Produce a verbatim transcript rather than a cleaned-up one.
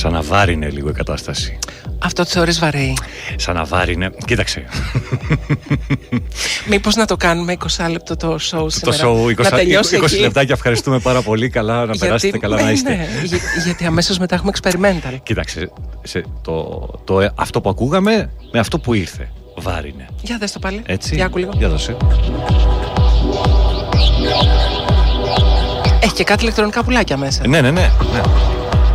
Σαν να βάρινε λίγο η κατάσταση. Αυτό το θεωρείς βαρύ? Σαν να βάρινε. Κοίταξε. Μήπως να το κάνουμε είκοσι λεπτό το show σήμερα? Το show είκοσι, είκοσι εκεί. λεπτάκια. Ευχαριστούμε πάρα πολύ. Καλά να γιατί, περάσετε, καλά ναι, να είστε. Ναι, για, γιατί αμέσως μετά έχουμε experimental. Κοίταξε, σε, το, το, αυτό που ακούγαμε με αυτό που ήρθε. Βάρινε. Για δες το πάλι. Έτσι. Για άκου λίγο. Για δώσε. Έχει και κάτι ηλεκτρονικά πουλάκια μέσα. Ναι, ναι, ναι, ναι.